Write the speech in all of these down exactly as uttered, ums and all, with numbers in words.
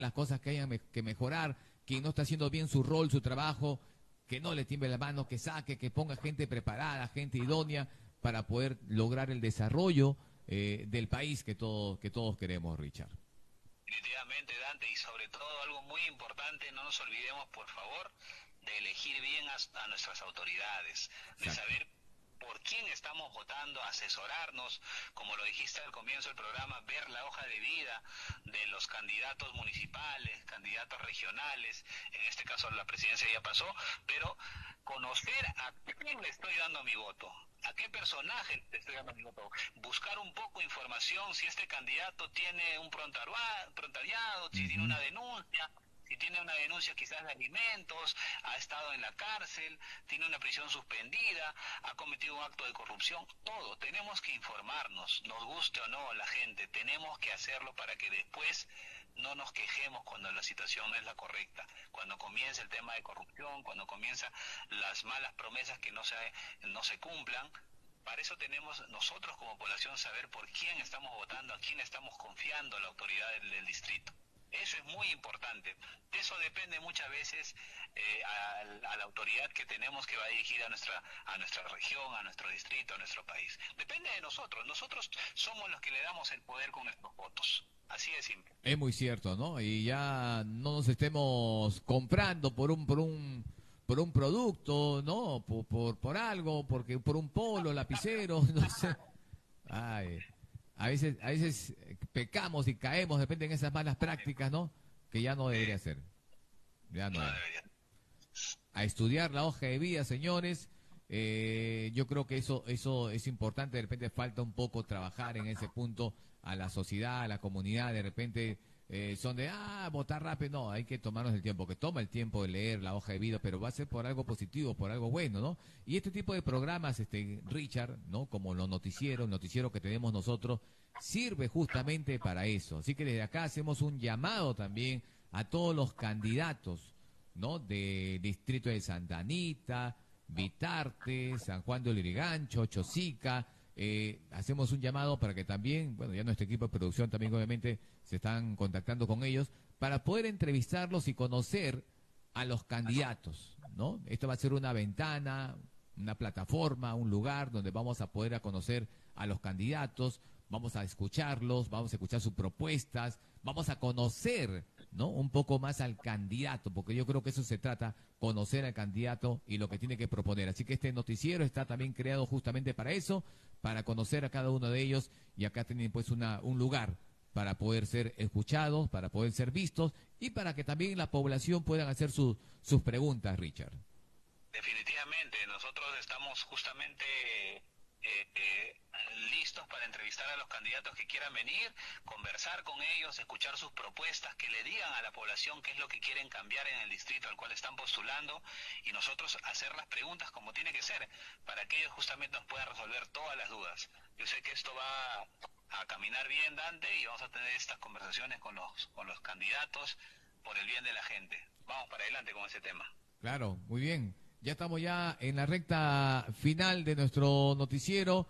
las cosas que hayan me- que mejorar, quien no está haciendo bien su rol, su trabajo, que no le tiemble la mano, que saque, que ponga gente preparada, gente idónea para poder lograr el desarrollo eh, del país que, todo, que todos queremos, Richard. Definitivamente, Dante, y sobre todo algo muy importante, no nos olvidemos, por favor, de elegir bien a, a nuestras autoridades, de Exacto. saber por quién estamos votando, asesorarnos, como lo dijiste al comienzo del programa, ver la hoja de vida de los candidatos municipales, candidatos regionales, en este caso la presidencia ya pasó, pero conocer a quién le estoy dando mi voto, a qué personaje le estoy dando mi voto, buscar un poco información si este candidato tiene un prontarua- prontariado, si tiene Ujú. una denuncia, si tiene una denuncia quizás de alimentos, ha estado en la cárcel, tiene una prisión suspendida, ha cometido un acto de corrupción, todo. Tenemos que informarnos, nos guste o no la gente, tenemos que hacerlo para que después no nos quejemos cuando la situación no es la correcta, cuando comienza el tema de corrupción, cuando comienzan las malas promesas que no se, no se cumplan. Para eso tenemos nosotros como población saber por quién estamos votando, a quién estamos confiando a la autoridad del, del distrito. Eso es muy importante. De eso depende muchas veces eh, a, a la autoridad que tenemos que va a dirigir a nuestra, a nuestra región, a nuestro distrito, a nuestro país. Depende de nosotros. Nosotros somos los que le damos el poder con nuestros votos. Así de simple. Es muy cierto, ¿no? Y ya no nos estemos comprando por un, por un, por un producto, ¿no? Por, por, por algo, porque por un polo, lapicero, no sé. Ay, a veces, a veces eh, pecamos y caemos, depende en esas malas prácticas, ¿no? Que ya no debería ser. Ya no No es. debería. A estudiar la hoja de vida, señores. Eh, yo creo que eso, eso es importante. De repente falta un poco trabajar en ese punto a la sociedad, a la comunidad. De repente eh, son de, ah, votar rápido. No, hay que tomarnos el tiempo, que toma el tiempo de leer la hoja de vida, pero va a ser por algo positivo, por algo bueno, ¿no? Y este tipo de programas, este, Richard, ¿no? Como los noticieros, el noticiero que tenemos nosotros, sirve justamente para eso. Así que desde acá hacemos un llamado también a todos los candidatos, ¿no? De Distrito de Santa Anita, Vitarte, San Juan de Lurigancho, Chosica. Eh, hacemos un llamado para que también, bueno, ya nuestro equipo de producción también obviamente se están contactando con ellos para poder entrevistarlos y conocer a los candidatos, ¿no? Esto va a ser una ventana, una plataforma, un lugar donde vamos a poder a conocer a los candidatos, vamos a escucharlos, vamos a escuchar sus propuestas, vamos a conocer, ¿no? Un poco más al candidato, porque yo creo que eso se trata, conocer al candidato y lo que tiene que proponer. Así que este noticiero está también creado justamente para eso, para conocer a cada uno de ellos, y acá tienen pues una, un lugar para poder ser escuchados, para poder ser vistos y para que también la población puedan hacer su, sus preguntas, Richard. Definitivamente, nosotros estamos justamente eh, eh, listos para entrevistar a los candidatos que quieran venir, conversar con ellos, escuchar sus propuestas, que le digan a la población qué es lo que quieren cambiar en el distrito al cual están postulando y nosotros hacer las preguntas como tiene que ser, para que ellos justamente nos puedan resolver todas las dudas. Yo sé que esto va a caminar bien, Dante, y vamos a tener estas conversaciones con los, con los candidatos por el bien de la gente. Vamos para adelante con ese tema. Claro, muy bien. Ya estamos ya en la recta final de nuestro noticiero.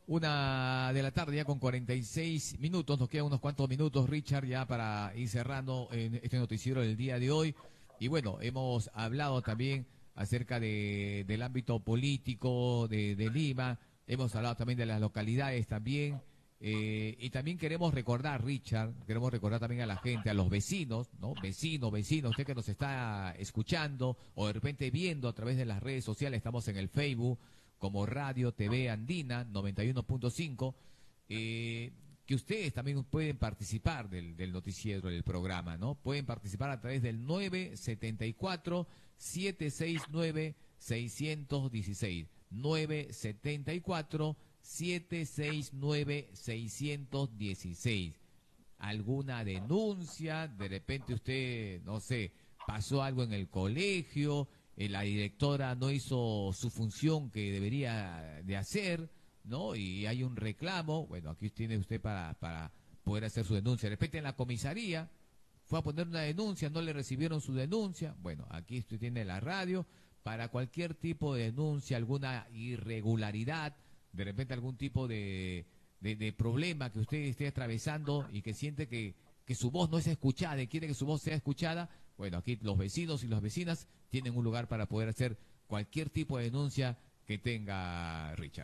Una de la tarde ya con cuarenta y seis minutos. Nos quedan unos cuantos minutos, Richard, ya para ir cerrando en este noticiero del día de hoy. Y bueno, hemos hablado también acerca de, del ámbito político de, de Lima. Hemos hablado también de las localidades también. Eh, y también queremos recordar, Richard, queremos recordar también a la gente, a los vecinos, ¿no? Vecinos, vecinos, usted que nos está escuchando o de repente viendo a través de las redes sociales, estamos en el Facebook como Radio T V Andina noventa y uno punto cinco, eh, que ustedes también pueden participar del, del noticiero, del programa, ¿no? Pueden participar a través del nueve siete cuatro, siete seis nueve, seis uno seis, nueve siete cuatro, siete seis nueve, seis uno seis. Alguna denuncia, de repente usted, no sé, pasó algo en el colegio, eh, la directora no hizo su función que debería de hacer, ¿no? Y hay un reclamo, bueno, aquí tiene usted para, para poder hacer su denuncia. De repente en la comisaría fue a poner una denuncia, no le recibieron su denuncia, bueno, aquí usted tiene la radio para cualquier tipo de denuncia, alguna irregularidad, de repente algún tipo de, de, de problema que usted esté atravesando y que siente que que su voz no es escuchada y quiere que su voz sea escuchada, bueno, aquí los vecinos y las vecinas tienen un lugar para poder hacer cualquier tipo de denuncia que tenga Richard.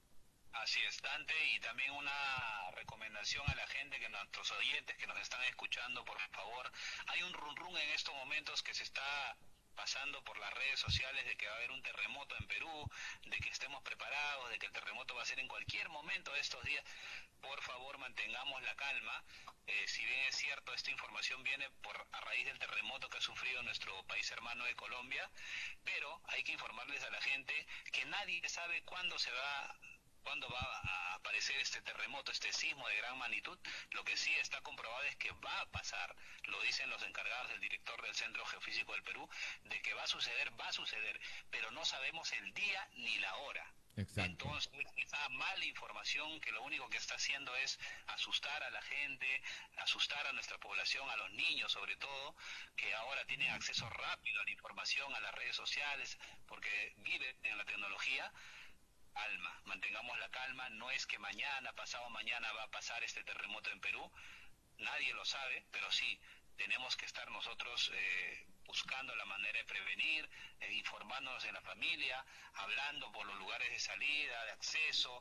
Así es, Dante, y también una recomendación a la gente, que nuestros oyentes que nos están escuchando, por favor, hay un run run en estos momentos que se está pasando por las redes sociales de que va a haber un terremoto en Perú, de que estemos preparados, de que el terremoto va a ser en cualquier momento de estos días. Por favor, mantengamos la calma. Eh, si bien es cierto, esta información viene por a raíz del terremoto que ha sufrido nuestro país hermano de Colombia, pero hay que informarles a la gente que nadie sabe cuándo se va cuándo va a aparecer este terremoto, este sismo de gran magnitud. Lo que sí está comprobado es que va a pasar, lo dicen los encargados del director del Centro Geofísico del Perú, de que va a suceder, va a suceder, pero no sabemos el día ni la hora. Exacto. Entonces, esa mala información que lo único que está haciendo es asustar a la gente, asustar a nuestra población, a los niños sobre todo, que ahora tienen acceso rápido a la información, a las redes sociales, porque viven en la tecnología. Calma, mantengamos la calma, no es que mañana, pasado mañana va a pasar este terremoto en Perú, nadie lo sabe, pero sí, tenemos que estar nosotros eh, buscando la manera de prevenir, eh, informándonos en la familia, hablando por los lugares de salida, de acceso,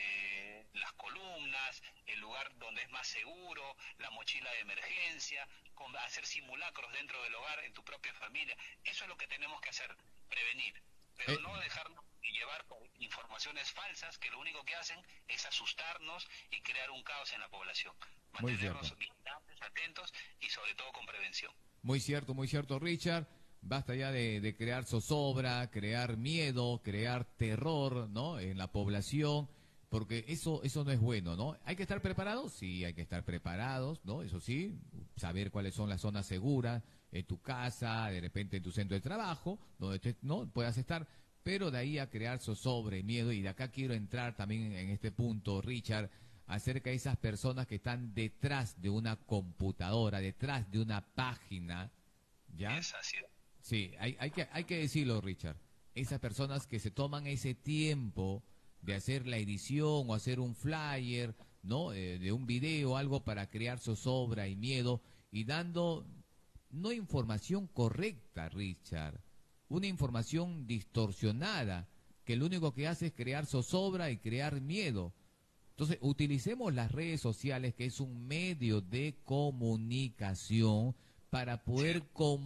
eh, las columnas, el lugar donde es más seguro, la mochila de emergencia, con, hacer simulacros dentro del hogar, en tu propia familia. Eso es lo que tenemos que hacer, prevenir, pero Eh, no dejarnos llevar por informaciones falsas que lo único que hacen es asustarnos y crear un caos en la población. muy cierto. Mantenernos vigilantes, atentos y sobre todo con prevención. Muy cierto, muy cierto, Richard. Basta ya de, de crear zozobra, crear miedo, crear terror, ¿no? En la población, porque eso, eso no es bueno, ¿no? ¿Hay que estar preparados? Sí, hay que estar preparados, ¿no? Eso sí, saber cuáles son las zonas seguras en tu casa, de repente en tu centro de trabajo, donde te, no puedas estar, pero de ahí a crear zozobra y miedo, y de acá quiero entrar también en este punto, Richard, acerca de esas personas que están detrás de una computadora, detrás de una página, ¿ya? Es así. Sí, hay, hay, que, hay que decirlo, Richard. Esas personas que se toman ese tiempo de hacer la edición o hacer un flyer, ¿no? Eh, de un video o algo para crear zozobra y miedo y dando no información correcta, Richard, una información distorsionada que lo único que hace es crear zozobra y crear miedo. Entonces, utilicemos las redes sociales, que es un medio de comunicación, para poder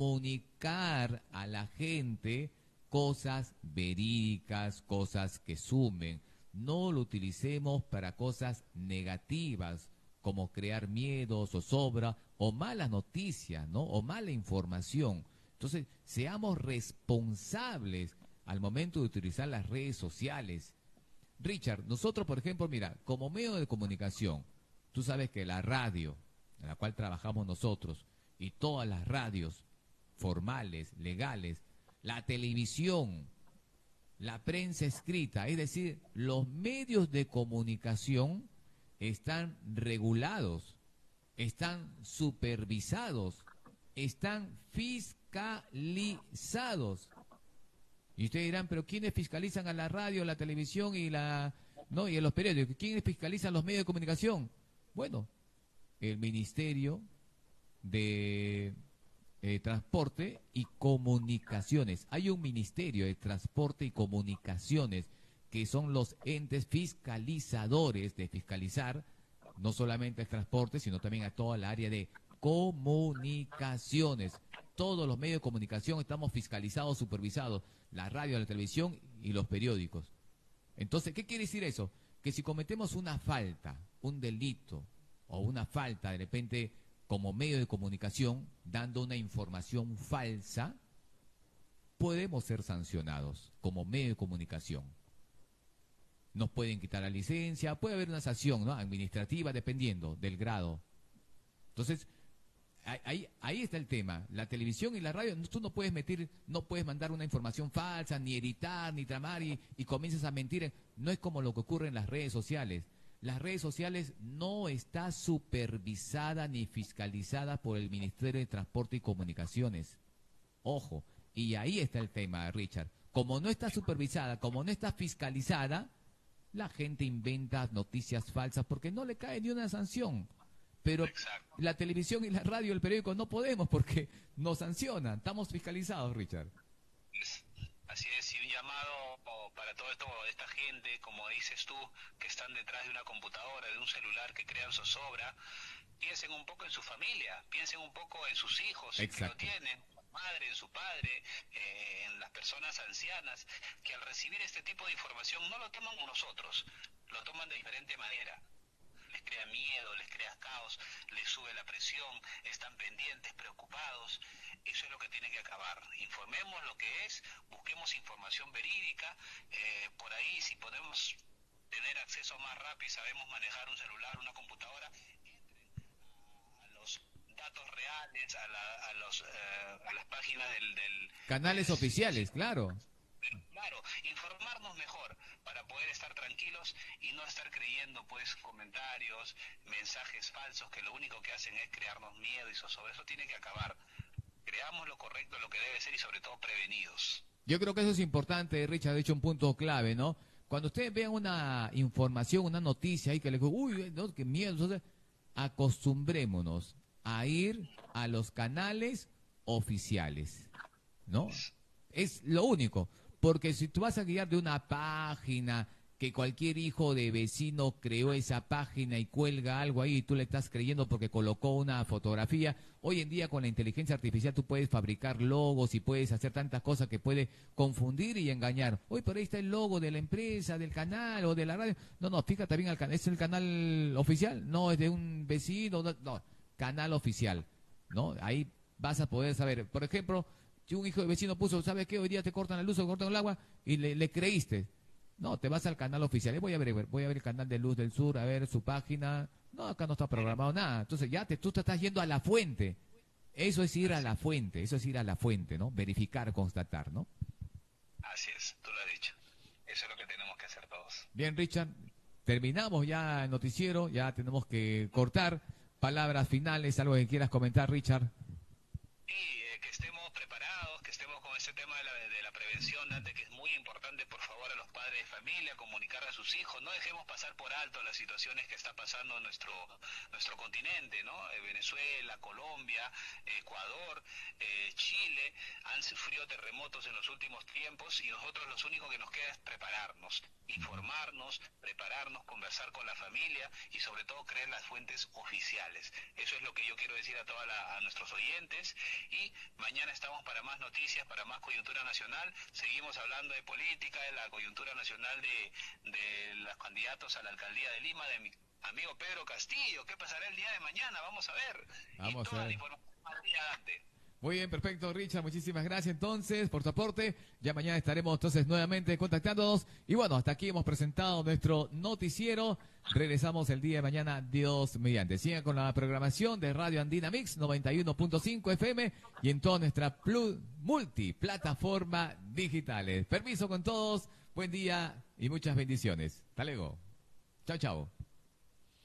comunicar a la gente cosas verídicas, cosas que sumen. No lo utilicemos para cosas negativas, como crear miedo, zozobra o malas noticias, ¿no? O mala información. Entonces, seamos responsables al momento de utilizar las redes sociales. Richard, nosotros, por ejemplo, mira, como medio de comunicación, tú sabes que la radio, en la cual trabajamos nosotros, y todas las radios formales, legales, la televisión, la prensa escrita, es decir, los medios de comunicación están regulados, están supervisados, están fiscalizados. Y ustedes dirán, pero ¿quiénes fiscalizan a la radio, la televisión y la no y a los periódicos? ¿Quiénes fiscalizan los medios de comunicación? Bueno, el Ministerio de eh, Transporte y Comunicaciones. Hay un Ministerio de Transporte y Comunicaciones que son los entes fiscalizadores de fiscalizar no solamente el transporte, sino también a toda la área de comunicaciones. Todos los medios de comunicación estamos fiscalizados, supervisados, la radio, la televisión y los periódicos. Entonces, ¿qué quiere decir eso? Que si cometemos una falta, un delito o una falta de repente como medio de comunicación, dando una información falsa, podemos ser sancionados como medio de comunicación. Nos pueden quitar la licencia, puede haber una sanción, ¿no?, administrativa, dependiendo del grado. Entonces, ahí, ahí está el tema. La televisión y la radio, tú no puedes meter, no puedes mandar una información falsa, ni editar, ni tramar y, y comienzas a mentir. No es como lo que ocurre en las redes sociales. Las redes sociales no está supervisada ni fiscalizada por el Ministerio de Transporte y Comunicaciones. Ojo, y ahí está el tema, Richard. Como no está supervisada, como no está fiscalizada, la gente inventa noticias falsas porque no le cae ni una sanción. pero Exacto. la televisión y la radio, el periódico, no podemos porque nos sancionan. Estamos fiscalizados, Richard. Así es, y un llamado para toda esta gente, como dices tú, que están detrás de una computadora, de un celular, que crean zozobra. Piensen un poco en su familia, piensen un poco en sus hijos, si lo tienen, en su madre, en su padre, eh, en las personas ancianas, que al recibir este tipo de información no lo toman como nosotros, lo toman de diferente manera. Les crea miedo, les crea caos, les sube la presión, están pendientes, preocupados. Eso es lo que tiene que acabar. Informemos lo que es, busquemos información verídica, eh, por ahí si podemos tener acceso más rápido y sabemos manejar un celular, una computadora, datos reales, a, la, a, los, eh, a las páginas del... del Canales del, oficiales, claro. Claro, informarnos mejor para poder estar tranquilos y no estar creyendo pues comentarios, mensajes falsos que lo único que hacen es crearnos miedo y sobre eso tiene que acabar. Creamos lo correcto, lo que debe ser y sobre todo prevenidos. Yo creo que eso es importante, Richard, ha dicho un punto clave, ¿no? Cuando ustedes vean una información, una noticia ahí que les digo, uy, no, qué miedo, entonces acostumbrémonos a ir a los canales oficiales, ¿no? Es lo único, porque si tú vas a guiar de una página que cualquier hijo de vecino creó esa página y cuelga algo ahí y tú le estás creyendo porque colocó una fotografía, hoy en día con la inteligencia artificial tú puedes fabricar logos y puedes hacer tantas cosas que puede confundir y engañar. Hoy por ahí está el logo de la empresa, del canal o de la radio. No, no, fíjate bien, ¿es el canal oficial? No, es de un vecino, no, no. Canal oficial, ¿no? Ahí vas a poder saber. Por ejemplo, si un hijo de vecino puso, ¿sabes qué? Hoy día te cortan la luz o cortan el agua y le, le creíste. No, te vas al canal oficial. Voy a ver, voy a ver el canal de Luz del Sur, a ver su página. No, acá no está programado nada. Entonces ya te, tú te estás yendo a la fuente. Eso es ir a la fuente, eso es ir a la fuente, ¿no? Verificar, constatar, ¿no? Así es, tú lo has dicho. Eso es lo que tenemos que hacer todos. Bien, Richard, terminamos ya el noticiero, ya tenemos que cortar. Palabras finales, algo que quieras comentar, Richard. Sí, eh, que estemos preparados, que estemos con este tema de la, de la prevención, Dante, que es muy importante, por favor, a los padres de familia, comunicar a sus hijos, no dejemos pasar por alto las situaciones que está pasando en nuestro, nuestro continente, ¿no? Eh, Venezuela, Colombia, Ecuador, eh, Chile, han sufrido terremotos en los últimos tiempos y nosotros lo único que nos queda es prepararnos, informarnos, prepararnos, conversar con la familia y sobre todo creer las fuentes oficiales. Eso es lo que yo quiero decir a todos a nuestros oyentes y mañana estamos para más noticias, para más coyuntura nacional. Seguimos hablando de política, de la coyuntura nacional de, de los candidatos a la alcaldía de Lima, de mi amigo Pedro Castillo. ¿Qué pasará el día de mañana? Vamos a ver. Vamos y toda a ver. la información al día, Dante. Muy bien, perfecto, Richard. Muchísimas gracias entonces por tu aporte. Ya mañana estaremos entonces nuevamente contactándonos. Y bueno, hasta aquí hemos presentado nuestro noticiero. Regresamos el día de mañana, Dios mediante. Sigan con la programación de Radio Andina Mix noventa y uno punto cinco F M y en toda nuestra multiplataforma digitales. Permiso con todos, buen día y muchas bendiciones. Hasta luego. Chao, chao.